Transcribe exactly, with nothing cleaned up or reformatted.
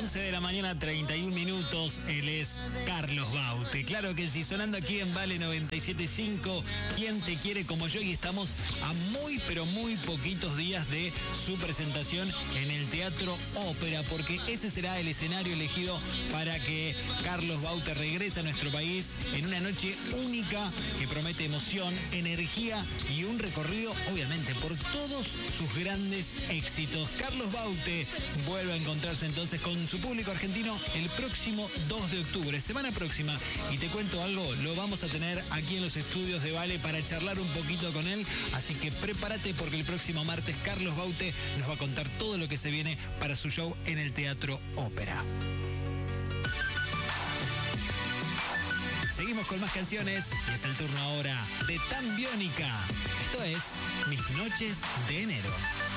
once de la mañana, treinta y un minutos. Él es Carlos Baute. Claro que sí, sonando aquí en Vale noventa y siete punto cinco. ¿Quién te quiere como yo? Y estamos a muy, pero muy poquitos días de su presentación en el Teatro Ópera, porque ese será el escenario elegido para que Carlos Baute regrese a nuestro país en una noche única que promete emoción, energía y un recorrido, obviamente, por todos sus grandes éxitos. Carlos Baute vuelve a encontrarse entonces con su público argentino el próximo dos de octubre, semana próxima. Y te cuento algo, lo vamos a tener aquí en los estudios de Vale para charlar un poquito con él. Así que prepárate porque el próximo martes Carlos Baute nos va a contar todo lo que se viene para su show en el Teatro Ópera. Seguimos con más canciones y es el turno ahora de Tan Biónica. Esto es Mis Noches de Enero.